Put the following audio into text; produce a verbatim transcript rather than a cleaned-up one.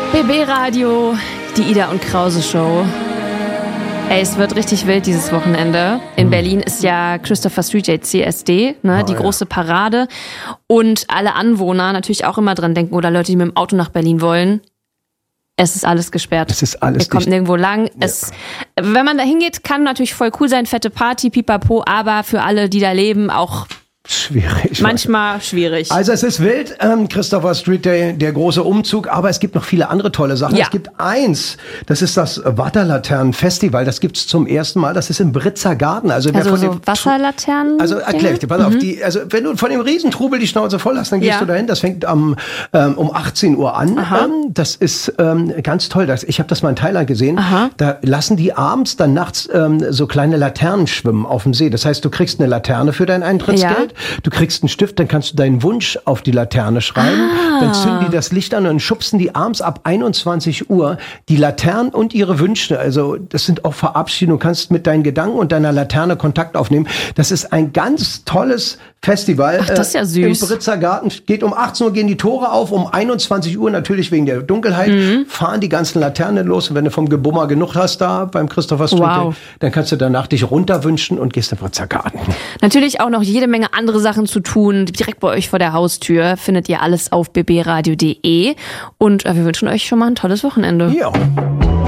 B B Radio, die Ida und Krause Show. Ey, es wird richtig wild dieses Wochenende. In Berlin ist ja Christopher Street Day, C S D, ne, oh, die ja. große Parade. Und alle Anwohner natürlich auch immer dran denken, oder Leute, die mit dem Auto nach Berlin wollen. Es ist alles gesperrt. Es ist alles Ihr kommt dicht. nirgendwo lang. Ja. Es, wenn man da hingeht, kann natürlich voll cool sein, fette Party, pipapo, aber für alle, die da leben, auch schwierig. Manchmal schwierig. Also es ist wild, ähm, Christopher Street Day, der große Umzug, aber es gibt noch viele andere tolle Sachen. Ja. Es gibt eins, das ist das Wasserlaternen-Festival, das gibt's zum ersten Mal, das ist im Britzer Garten. Also, also wer von so dem Wasserlaternen? Also erklär ich dir, pass mhm. auf, die, also wenn du von dem Riesentrubel die Schnauze voll hast, dann gehst ja. du dahin, das fängt am, ähm, um achtzehn Uhr an. Ähm, das ist ähm, ganz toll, das, ich habe das mal in Thailand gesehen. Aha. Da lassen die abends dann nachts ähm, so kleine Laternen schwimmen auf dem See. Das heißt, du kriegst eine Laterne für dein Eintrittsgeld, ja. du kriegst einen Stift, dann kannst du deinen Wunsch auf die Laterne schreiben, ah. dann zünden die das Licht an und schubsen die abends ab einundzwanzig Uhr die Laternen und ihre Wünsche. Also das sind auch Verabschiedungen. Du kannst mit deinen Gedanken und deiner Laterne Kontakt aufnehmen. Das ist ein ganz tolles Festival. Ach, das ist ja süß. Im Britzer Garten geht um achtzehn Uhr gehen die Tore auf, um einundzwanzig Uhr natürlich wegen der Dunkelheit mhm. fahren die ganzen Laternen los und wenn du vom Gebummer genug hast da beim Christopher Street wow. Day, dann kannst du danach dich runterwünschen und gehst im Britzer Garten. Natürlich auch noch jede Menge andere Sachen zu tun. Direkt bei euch vor der Haustür findet ihr alles auf b b radio punkt d e und wir wünschen euch schon mal ein tolles Wochenende. Ja.